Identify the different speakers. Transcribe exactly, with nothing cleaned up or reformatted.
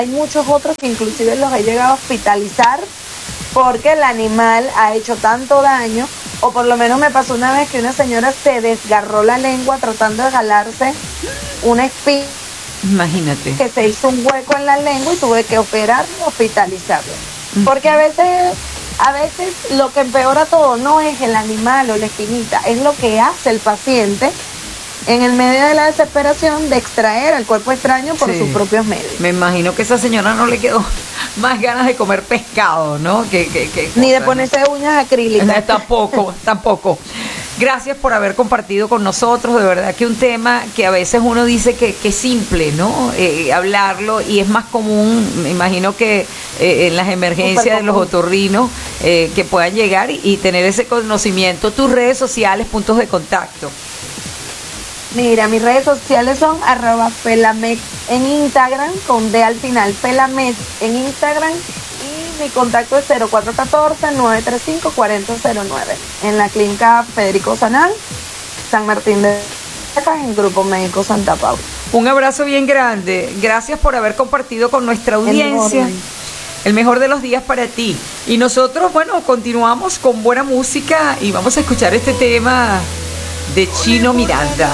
Speaker 1: hay muchos otros que inclusive los he llegado a hospitalizar porque el animal ha hecho tanto daño, o por lo menos me pasó una vez que una señora se desgarró la lengua tratando de jalarse una espina.
Speaker 2: Imagínate.
Speaker 1: Que se hizo un hueco en la lengua y tuve que operarlo y hospitalizarlo. Porque a veces, a veces lo que empeora todo no es el animal o la espinita, es lo que hace el paciente en el medio de la desesperación de extraer al cuerpo extraño por sí. sus propios medios.
Speaker 2: Me imagino que a esa señora no le quedó más ganas de comer pescado, ¿no? Que, que, que
Speaker 1: Ni
Speaker 2: cosa,
Speaker 1: de ponerse
Speaker 2: ¿no?
Speaker 1: uñas acrílicas.
Speaker 2: Tampoco, tampoco. Gracias por haber compartido con nosotros, de verdad que un tema que a veces uno dice que, que es simple, ¿no? Eh, hablarlo, y es más común, me imagino que eh, en las emergencias de los otorrinos, eh, que puedan llegar y, y tener ese conocimiento. Tus redes sociales, puntos de contacto.
Speaker 1: Mira, mis redes sociales son arroba Felamed en Instagram, con D al final, Felamed en Instagram, y mi contacto es cero cuatro uno cuatro, nueve tres cinco, cuatro cero cero nueve, en la clínica Federico Sanal, San Martín de Acá, en Grupo Médico Santa Paula.
Speaker 2: Un abrazo bien grande, gracias por haber compartido con nuestra audiencia. El mejor, el mejor de los días para ti. Y nosotros, bueno, continuamos con buena música y vamos a escuchar este tema de Chino Miranda.